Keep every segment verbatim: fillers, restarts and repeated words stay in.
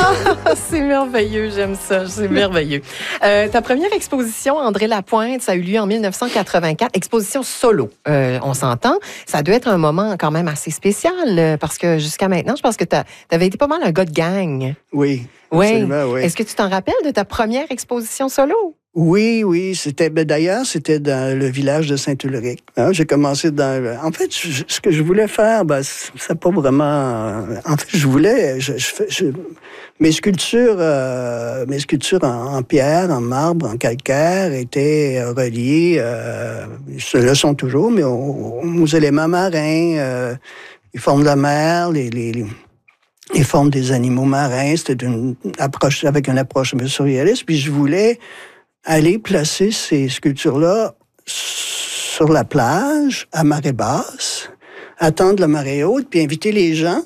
Ah, c'est merveilleux, j'aime ça, c'est merveilleux. Euh, ta première exposition, André Lapointe, ça a eu lieu en dix-neuf cent quatre-vingt-quatre, exposition solo, euh, on s'entend. Ça doit être un moment quand même assez spécial, euh, parce que jusqu'à maintenant, je pense que tu avais été pas mal un gars de gang. Oui, Oui. absolument, oui. Est-ce que tu t'en rappelles de ta première exposition solo? Oui, oui, c'était ben, d'ailleurs c'était dans le village de Saint-Ulrich. Hein, j'ai commencé dans. En fait, je, ce que je voulais faire, ben, c'est pas vraiment. En fait, je voulais, je, je, je mes sculptures, euh, mes sculptures en, en pierre, en marbre, en calcaire étaient reliées. Euh, ce le sont toujours, mais aux, aux éléments marins, euh, les formes de la mer, les, les, les les formes des animaux marins. C'était une approche avec une approche un peu surréaliste. Puis je voulais aller placer ces sculptures-là sur la plage, à marée basse, attendre la marée haute, puis inviter les gens.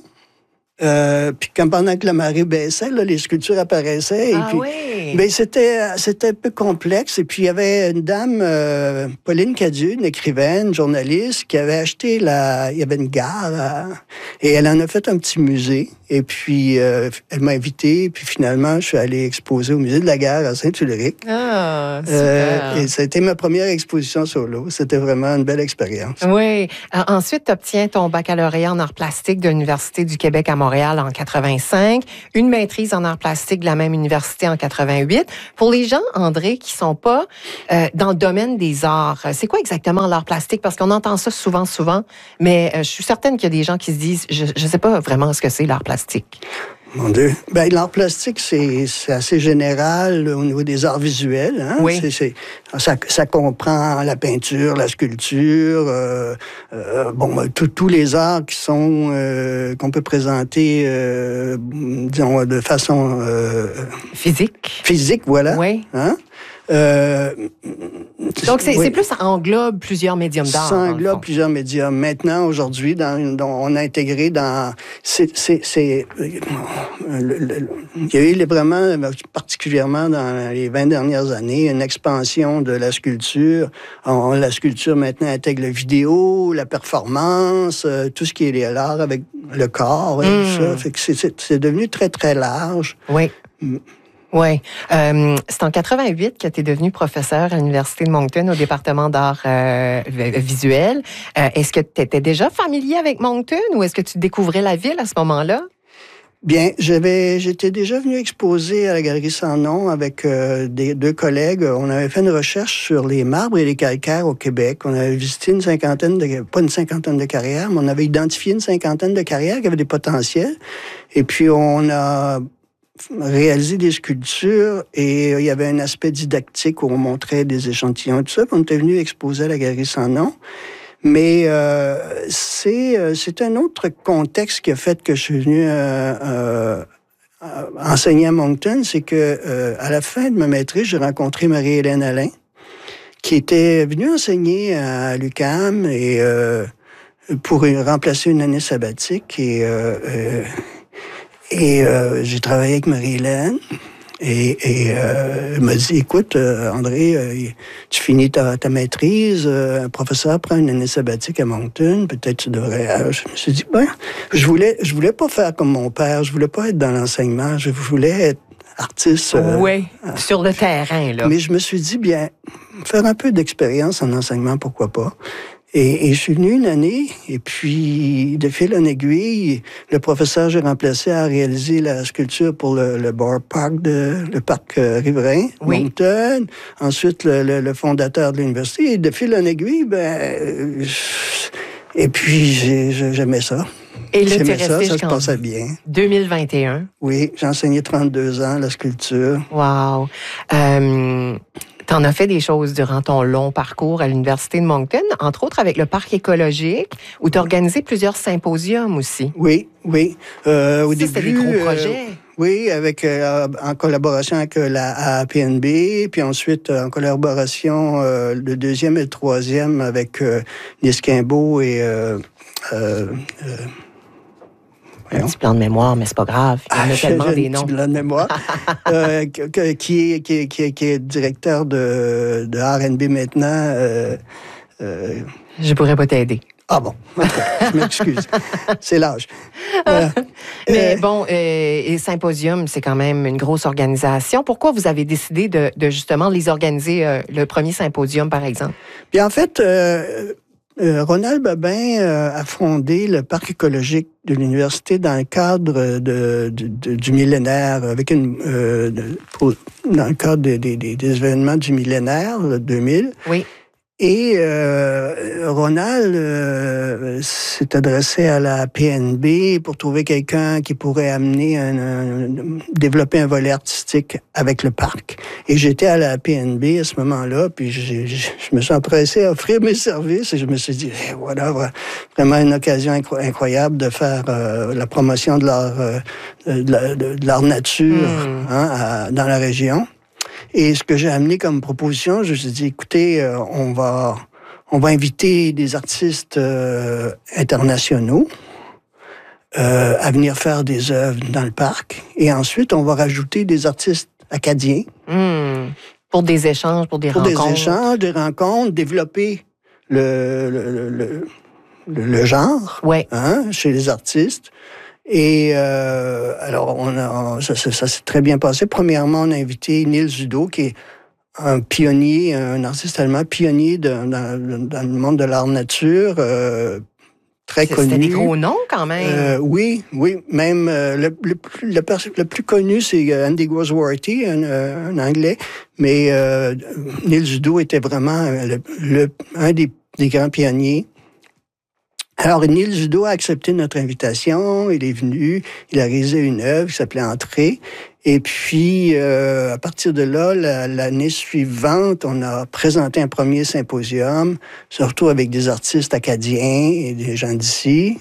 Euh, puis quand pendant que la marée baissait, là, les sculptures apparaissaient. Ah et puis, oui? ben, c'était, c'était un peu complexe. Et puis, il y avait une dame, euh, Pauline Cadieux, une écrivaine, journaliste, qui avait acheté la... Il y avait une gare, là, et elle en a fait un petit musée. Et puis, euh, elle m'a invité. Puis finalement, je suis allé exposer au musée de la gare à Saint-Ulrich. Ah, super. Euh, et ça a été ma première exposition solo. C'était vraiment une belle expérience. Oui. Euh, ensuite, tu obtiens ton baccalauréat en arts plastiques de l'Université du Québec à Montréal en quatre-vingt-cinq, une maîtrise en arts plastiques de la même université en quatre-vingt-huit. Pour les gens, André, qui sont pas euh, dans le domaine des arts, c'est quoi exactement l'art plastique? Parce qu'on entend ça souvent, souvent, mais euh, je suis certaine qu'il y a des gens qui se disent, je ne sais pas vraiment ce que c'est l'art plastique. Mon Dieu. Ben, l'art plastique, c'est, c'est assez général au niveau des arts visuels. Hein? Oui. C'est, c'est, ça, ça comprend la peinture, la sculpture, euh, euh, bon, tous les arts qui sont euh, qu'on peut présenter, euh, disons, de façon euh, physique. Physique, voilà. Oui. Hein? Euh, Donc, c'est, oui. c'est plus, ça englobe plusieurs médiums d'art. Ça englobe plusieurs médiums. Maintenant, aujourd'hui, dans, dans, on a intégré dans... C'est, c'est, c'est, le, le, il y a eu vraiment, particulièrement dans les vingt dernières années, une expansion de la sculpture. On, la sculpture, maintenant, intègre la vidéo, la performance, euh, tout ce qui est l'art avec le corps, et mmh. tout ça. Fait que c'est, c'est, c'est devenu très, très large. Oui. Mmh. Oui. Euh, c'est en quatre-vingt-huit que tu es devenu professeur à l'Université de Moncton au département d'art euh, visuel. Euh, est-ce que tu étais déjà familier avec Moncton ou est-ce que tu découvrais la ville à ce moment-là? Bien, j'avais, j'étais déjà venu exposer à la Galerie Sans Nom avec euh, des, deux collègues. On avait fait une recherche sur les marbres et les calcaires au Québec. On avait visité une cinquantaine de, pas une cinquantaine de carrières, mais on avait identifié une cinquantaine de carrières qui avaient des potentiels. Et puis, on a réaliser des sculptures et il y avait un aspect didactique où on montrait des échantillons et tout ça. Puis on était venu exposer à la Galerie Sans Nom. Mais euh, c'est, c'est un autre contexte qui a fait que je suis venu euh, euh, enseigner à Moncton. C'est que euh, à la fin de ma maîtrise, j'ai rencontré Marie-Hélène Alain, qui était venue enseigner à l'U Q A M et euh, pour remplacer une année sabbatique. Et euh, euh, Et euh, j'ai travaillé avec Marie-Hélène et, et euh, elle m'a dit, écoute, euh, André, euh, tu finis ta, ta maîtrise, euh, un professeur prend une année sabbatique à Moncton, peut-être tu devrais... Euh, je me suis dit, ben, je voulais, je voulais pas faire comme mon père, je voulais pas être dans l'enseignement, je voulais être artiste. Euh, oui, euh, sur le terrain, là. Mais je me suis dit, bien, faire un peu d'expérience en enseignement, pourquoi pas? Et, et je suis venu une année, et puis, de fil en aiguille, le professeur que j'ai remplacé a réalisé la sculpture pour le, le Borough Park, de, le parc euh, riverain, oui. Moncton. Ensuite, le, le, le fondateur de l'université. Et de fil en aiguille, ben... Euh, et puis, j'ai, j'aimais ça. Et là, j'aimais tu es ça, resté ça se passait bien. deux mille vingt et un. Oui, j'ai enseigné trente-deux ans, la sculpture. Wow. Euh... Tu en as fait des choses durant ton long parcours à l'Université de Moncton, entre autres avec le parc écologique, où tu as organisé plusieurs symposiums aussi. Oui, oui. Euh, au Ça, début, c'était des gros projets. Euh, oui, avec, euh, en collaboration avec la A P N B, puis ensuite en collaboration, euh, le deuxième et le troisième avec euh, Nisquimbeau et... Euh, euh, euh, Un petit plan de mémoire, mais c'est pas grave. Il y en a ah, tellement j'ai des un noms. petit plan de mémoire. euh, qui, qui, est, qui, est, qui, est, qui est directeur de, de R and B maintenant. Euh, euh, Je pourrais pas t'aider. Ah bon, je m'excuse. C'est l'âge. Voilà. Mais Euh, bon, euh, et Symposium, c'est quand même une grosse organisation. Pourquoi vous avez décidé de, de justement les organiser, euh, le premier symposium, par exemple? Puis en fait, euh, euh, Ronald Babin euh, a fondé le parc écologique de l'université dans le cadre de, de, de- du millénaire, avec une euh, de- pour- dans le cadre des, des, des- des événements du millénaire, le deux mille. Oui. Et euh, Ronald euh, s'est adressé à la P N B pour trouver quelqu'un qui pourrait amener un, un- développer un volet artistique avec le parc. Et j'étais à la P N B à ce moment-là, puis j'ai- j'ai- je me suis empressé à offrir mes services et je me suis dit, eh, voilà, voilà, vraiment une occasion incro- incroyable de faire euh, la promotion de leur, euh, de, la- de- de leur nature Mm. hein, à- dans la région. Et ce que j'ai amené comme proposition, je me suis dit, écoutez, euh, on va, on va inviter des artistes euh, internationaux euh, à venir faire des œuvres dans le parc. Et ensuite, on va rajouter des artistes acadiens. Mm. Pour des échanges, pour des pour rencontres. des échanges, des rencontres, développer le, le, le, le, le genre Ouais. hein, chez les artistes. Et euh, alors, on a, ça, ça, ça s'est très bien passé. Premièrement, on a invité Neil Zudo, qui est un pionnier, un artiste allemand pionnier de, dans, dans le monde de l'art nature, euh, très C'était connu. des gros noms, quand même. Euh, oui, oui. Même euh, le, le, plus- le, pers- le plus connu, c'est euh, Andy Goldsworthy, un, euh, un Anglais. Mais euh, Neil Zudo était vraiment euh, le, le, un des, des grands pionniers. Alors, Neil Zudo a accepté notre invitation. Il est venu. Il a réalisé une œuvre qui s'appelait Entrée. Et puis, euh, à partir de là, la- l'année suivante, on a présenté un premier symposium, surtout avec des artistes acadiens et des gens d'ici.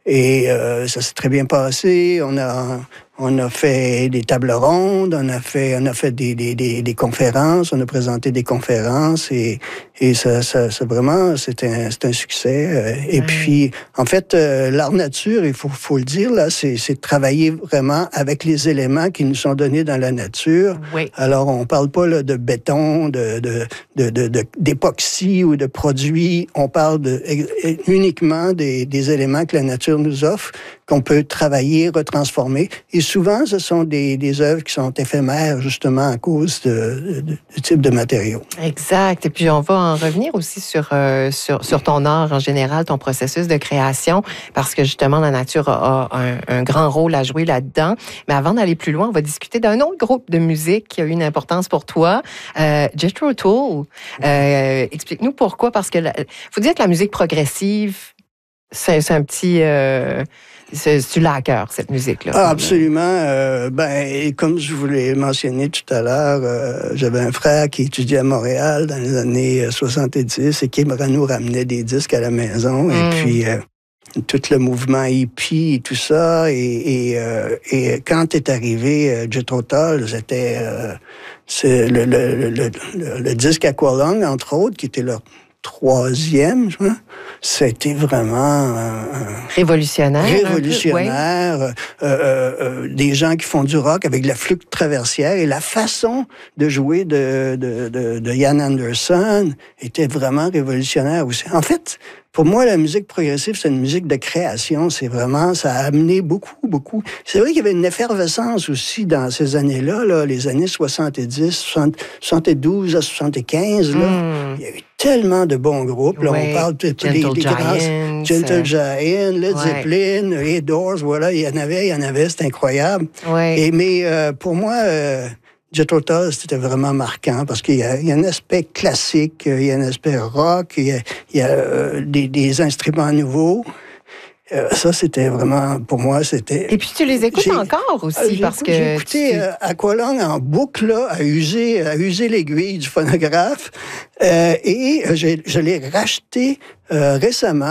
Et euh, ça s'est très bien passé. On a on a fait des tables rondes, on a fait on a fait des des, des, des conférences, on a présenté des conférences et et ça ça, ça vraiment c'est un c'est un succès. Euh, Et Ouais. puis en fait euh, l'art nature, il faut faut le dire là, c'est c'est travailler vraiment avec les éléments qui nous sont donnés dans la nature. Oui. Alors on parle pas là de béton, de de de de de- d'époxy ou de produits, on parle de uniquement des des éléments que la nature nous offre, qu'on peut travailler, retransformer. Et souvent, ce sont des, des œuvres qui sont éphémères, justement, à cause de, de, de, du type de matériaux. Exact. Et puis, on va en revenir aussi sur, euh, sur, sur ton art en général, ton processus de création, parce que justement, la nature a, a un, un grand rôle à jouer là-dedans. Mais avant d'aller plus loin, on va discuter d'un autre groupe de musique qui a eu une importance pour toi, euh, Jethro Tull. Euh, explique-nous pourquoi, parce que, il faut dire que la musique progressive, c'est c'est un petit... Euh, c'est- tu l'as à cœur, cette musique-là. Ah, absolument. Euh, ben, et comme je vous l'ai mentionné tout à l'heure, euh, j'avais un frère qui étudiait à Montréal dans les années soixante-dix et qui nous ramenait des disques à la maison. Mm. Et puis, euh, tout le mouvement hippie et tout ça. Et, et, euh, et quand est arrivé euh, Jethro Tull, c'était euh, c'est le, le, le, le, le, le disque Aqualung, entre autres, qui était leur troisième, je crois. C'était vraiment euh, Révolutionnaire. un peu, révolutionnaire. ouais. Euh, euh, euh, des gens qui font du rock avec la flûte traversière et la façon de jouer de, de, de, de Ian Anderson était vraiment révolutionnaire aussi. En fait, pour moi, la musique progressive, c'est une musique de création. C'est vraiment, ça a amené beaucoup, beaucoup. C'est vrai qu'il y avait une effervescence aussi dans ces années-là, là, les années soixante-dix, soixante, soixante-douze à soixante-quinze. Là. Mm. Il y a eu tellement de bons groupes. Là, Ouais. on parle de Gentle des, des Giants, grands... Gentle Giant, Led ouais. Zeppelin, les Doors, voilà, il y en avait, il y en avait, c'était incroyable. Ouais. Et, mais euh, pour moi... Euh, Jethro Tull, c'était vraiment marquant parce qu'il y a, il y a un aspect classique, il y a un aspect rock, il y a, il y a euh, des, des instruments nouveaux. Euh, ça, c'était vraiment, pour moi, c'était... Et puis, tu les écoutes J'ai- encore aussi, Euh, j'ai parce écou- que... J'ai écouté tu- euh, Aqualung en boucle, là, à user, à user l'aiguille du phonographe. Euh, et euh, j'ai- je l'ai racheté euh, récemment.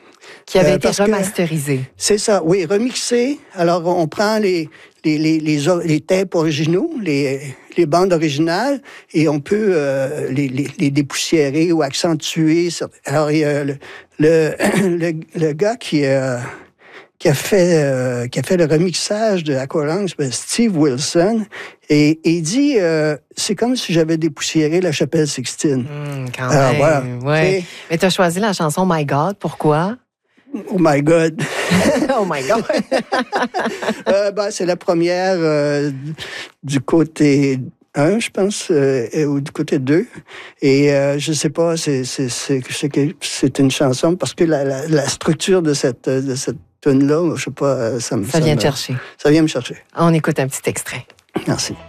qui avait euh, été parce que- remasterisé. C'est ça, oui, remixé. Alors, on prend les, les, les, les, or- les tapes originaux, les, les bandes originales, et on peut euh, les, les, les dépoussiérer ou accentuer. Alors, il y a le, le, le, le gars qui, euh, qui a fait, euh, qui a fait le remixage de Aqualung, c'est Steve Wilson. Et, et il dit, euh, c'est comme si j'avais dépoussiéré la chapelle Sixtine. Mmh, quand Alors, même, voilà. ouais. Et, Mais tu as choisi la chanson My God, pourquoi? oh my God! Oh my God! euh, ben, c'est la première euh, du côté un, je pense, euh, ou du côté deux. Et euh, je sais pas, c'est, c'est, c'est, c'est une chanson parce que la, la, la structure de cette, de cette tune-là, je sais pas, ça me... Ça vient me, te chercher. Ça vient me chercher. On écoute un petit extrait. Merci.